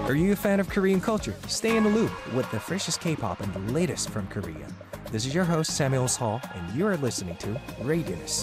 Are you a fan of Korean culture? Stay in the loop with the freshest K-pop and the latest from Korea. This is your host Samuel Hall, and you are listening to Radius.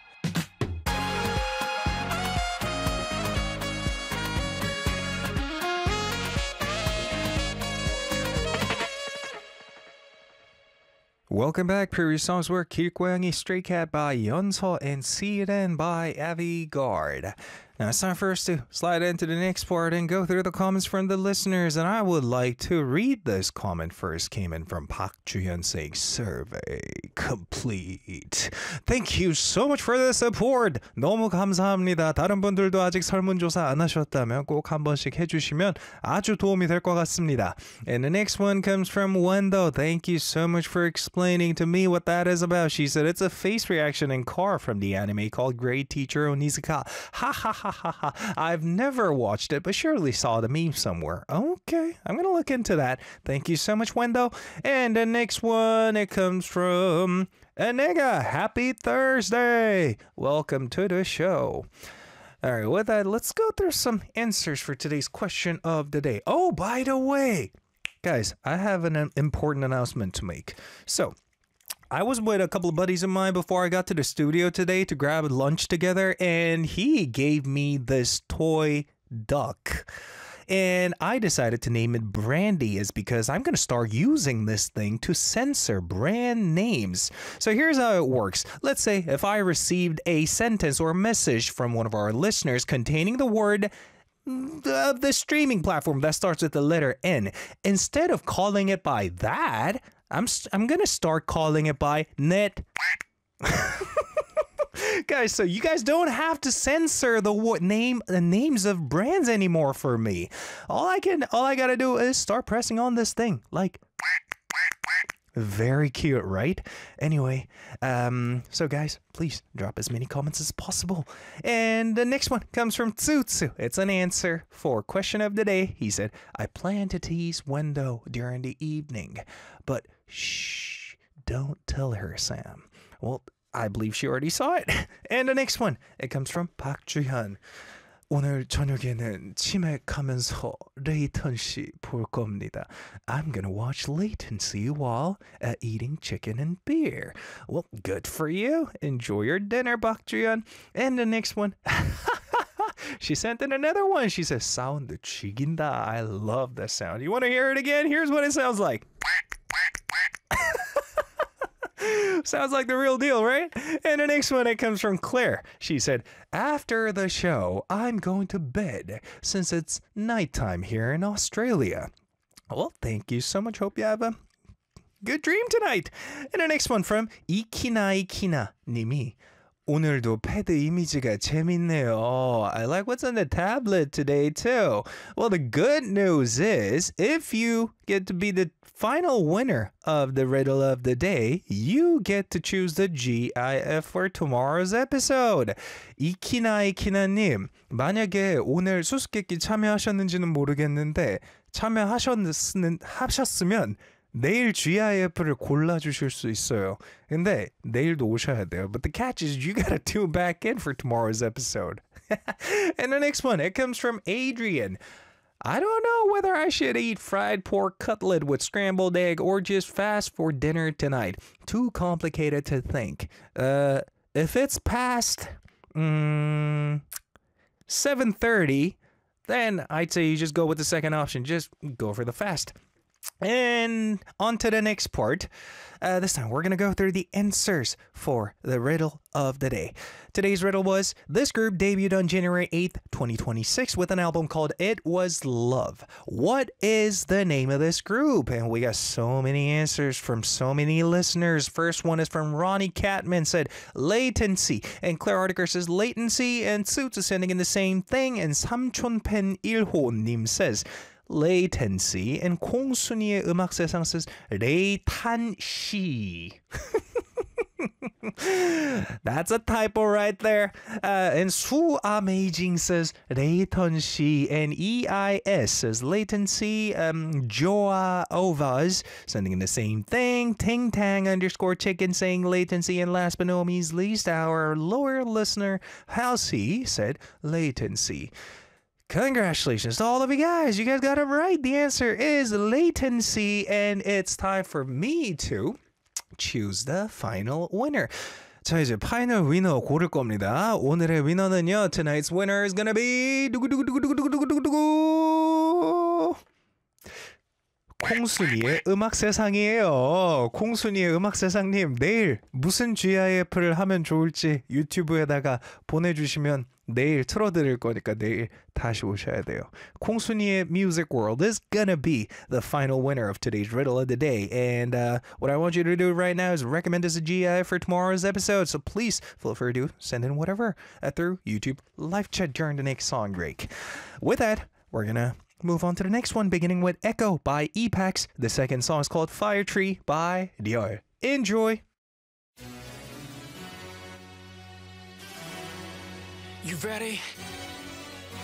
Welcome back. Previous songs were 길고양이 Stray Cat by Yeonseol and See It In by Avi Gard. Now it's time for us to slide into the next part and go through the comments from the listeners. And I would like to read this comment first. Came in from Park Juhyun saying, survey complete. Thank you so much for the support. 너무 감사합니다. 다른 분들도 아직 설문조사 안 하셨다면 꼭 한 번씩 해주시면 아주 도움이 될 것 같습니다. And the next one comes from Wendo. Thank you so much for explaining to me what that is about. She said it's a face reaction in car from the anime called Great Teacher Onizuka. Ha ha ha. I've never watched it, but surely saw the meme somewhere. Okay, I'm going to look into that. Thank you so much, Wendo. And the next one, it comes from Anega. Happy Thursday. Welcome to the show. All right, with that, let's go through some answers for today's question of the day. Oh, by the way, guys, I have an important announcement to make. So, I was with a couple of buddies of mine before I got to the studio today to grab lunch together, and he gave me this toy duck. And I decided to name it Brandy is because I'm going to start using this thing to censor brand names. So here's how it works. Let's say if I received a sentence or a message from one of our listeners containing the word of the streaming platform that starts with the letter N, instead of calling it by that, I'm gonna start calling it by net. Guys, so you guys don't have to censor the names of brands anymore for me. All I gotta do is start pressing on this thing, like. Very cute, right? Anyway, so guys, please drop as many comments as possible. And the next one comes from Tsutsu. It's an answer for question of the day. He said, I plan to tease Wendo during the evening, but shh, don't tell her, Sam. Well, I believe she already saw it. And the next one, it comes from Park Juhyun. 오늘 저녁에는 치맥하면서 레이턴씨 볼 겁니다. I'm gonna watch Latency while eating chicken and beer. Well, good for you. Enjoy your dinner, Park Juhyun. And the next one, she sent in another one. She says, sound 죽인다. I love that sound. You want to hear it again? Here's what it sounds like. Sounds like the real deal, right? And the next one, it comes from Claire. She said, after the show, I'm going to bed since it's nighttime here in Australia. Well, thank you so much. Hope you have a good dream tonight. And the next one from Ikina 님이 오늘도 패드 이미지가 재밌네요. I like what's on the tablet today too. Well, the good news is if you get to be the final winner of the riddle of the day, you get to choose the GIF for tomorrow's episode. 이키나님, 만약에 오늘 수수께끼 참여하셨는지는 모르겠는데 하셨으면 내일 GIF를 골라주실 수 있어요. 근데 내일도 오셔야 돼요. But the catch is you gotta tune back in for tomorrow's episode. And the next one, it comes from Adrian. I don't know whether I should eat fried pork cutlet with scrambled egg or just fast for dinner tonight. Too complicated to think. If it's past 7:30, then I'd say you just go with the second option. Just go for the fast. And on to the next part. This time we're going to go through the answers for the riddle of the day. Today's riddle was, this group debuted on January 8th, 2026 with an album called It Was Love. What is the name of this group? And we got so many answers from so many listeners. First one is from Ronnie Catman, said Latency. And Claire Artiker says Latency. And Suits is sending in the same thing. And 삼촌팬 1호님 says Latency. And 콩순이의 음악세상 says 레이탄시. That's a typo right there. And Su Amazing says Latency. And EIS says Latency. Joa Ovas sending in the same thing. Ting Tang _ chicken saying Latency. And last but not least, our lower listener Halsey said Latency. Congratulations to all of you guys. You guys got it right. The answer is latency, and it's time for me to choose the final winner. 자, 이제 파이널 위너 고를 겁니다. 오늘의 위너는요. Tonight's winner is gonna be 두구두구두구두구두구두구. 콩순이의 음악세상이에요. 콩순이의 음악세상님, 내일 무슨 GIF를 하면 좋을지 유튜브에다가 보내주시면 내일 틀어드릴 거니까 내일 다시 오셔야 돼요. 콩순이의 Music World is gonna be the final winner of today's riddle of the day. And what I want you to do right now is recommend us a GIF for tomorrow's episode. So please feel free to send in whatever through YouTube live chat during the next song break. With that, we're gonna move on to the next one, beginning with Echo by EPAX. The second song is called Fire Tree by Dior. Enjoy! You ready?